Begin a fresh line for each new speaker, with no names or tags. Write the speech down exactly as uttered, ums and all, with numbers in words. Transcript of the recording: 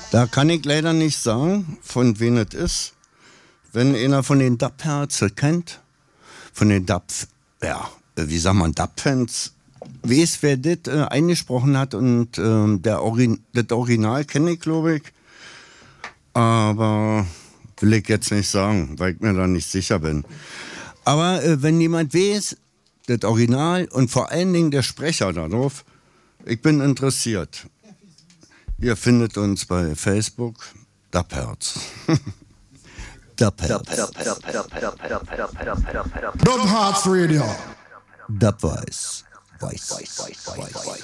Da kann ich leider nicht sagen, von wem es ist. Wenn einer von den Dub-Herz kennt, von den Dub, ja, wie sagt man, Dub-Fans, weiß, wer das äh, eingesprochen hat und äh, der Orin- das Original kenne ich, glaube ich. Aber will ich jetzt nicht sagen, weil ich mir da nicht sicher bin. Aber äh, wenn jemand weiß, das Original und vor allen Dingen der Sprecher darauf, ich bin interessiert. Ihr findet uns bei Facebook, Dub-Herz. Dub-Herz.
Dub Hearts Radio.
Dub-Weiß. Weiß, weiß, weiß, weiß.